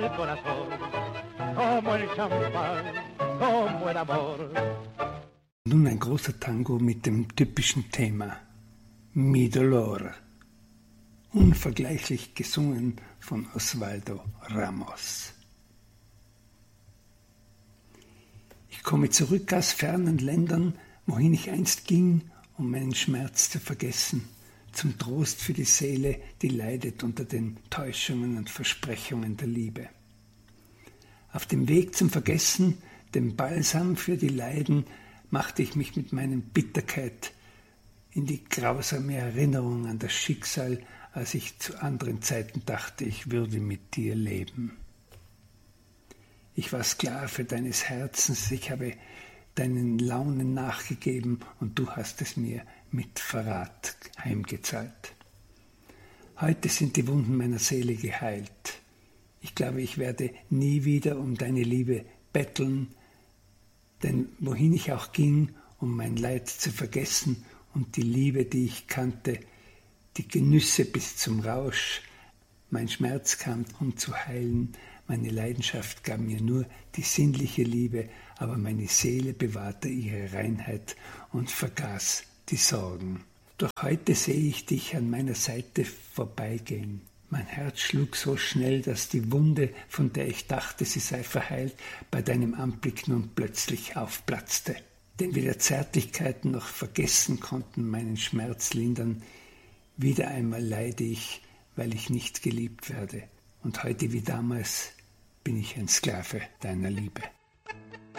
el corazón, como el champán, como el amor. Nun ein großer Tango mit dem typischen Thema Mi Dolor, unvergleichlich gesungen von Osvaldo Ramos. Ich komme zurück aus fernen Ländern, wohin ich einst ging, um meinen Schmerz zu vergessen, zum Trost für die Seele, die leidet unter den Täuschungen und Versprechungen der Liebe. Auf dem Weg zum Vergessen, dem Balsam für die Leiden, machte ich mich mit meiner Bitterkeit in die grausame Erinnerung an das Schicksal, als ich zu anderen Zeiten dachte, ich würde mit dir leben. Ich war Sklave deines Herzens, ich habe deinen Launen nachgegeben und du hast es mir mit Verrat heimgezahlt. Heute sind die Wunden meiner Seele geheilt. Ich glaube, ich werde nie wieder um deine Liebe betteln, denn wohin ich auch ging, um mein Leid zu vergessen und die Liebe, die ich kannte, die Genüsse bis zum Rausch, mein Schmerz kam, um zu heilen, meine Leidenschaft gab mir nur die sinnliche Liebe, aber meine Seele bewahrte ihre Reinheit und vergaß die Sorgen. Doch heute sehe ich dich an meiner Seite vorbeigehen. Mein Herz schlug so schnell, dass die Wunde, von der ich dachte, sie sei verheilt, bei deinem Anblick nun plötzlich aufplatzte. Denn weder Zärtlichkeiten noch Vergessen konnten meinen Schmerz lindern. Wieder einmal leide ich, weil ich nicht geliebt werde. Und heute wie damals bin ich ein Sklave deiner Liebe.